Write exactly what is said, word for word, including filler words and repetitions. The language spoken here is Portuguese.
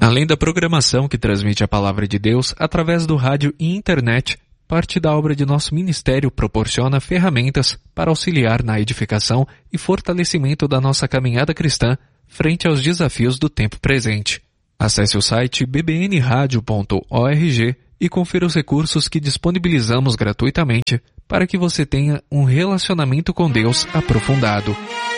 Além da programação que transmite a Palavra de Deus através do rádio e internet, parte da obra de nosso ministério proporciona ferramentas para auxiliar na edificação e fortalecimento da nossa caminhada cristã frente aos desafios do tempo presente. Acesse o site b b n radio ponto org e confira os recursos que disponibilizamos gratuitamente para que você tenha um relacionamento com Deus aprofundado.